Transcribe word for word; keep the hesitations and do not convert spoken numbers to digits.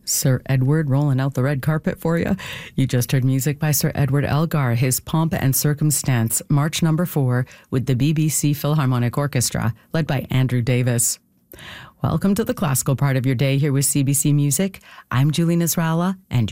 Sir Edward rolling out the red carpet for you. You just heard music by Sir Edward Elgar, his Pomp and Circumstance, March number four, with the B B C Philharmonic Orchestra, led by Andrew Davis. Welcome to the classical part of your day here with C B C Music. I'm Julie Nasrallah, and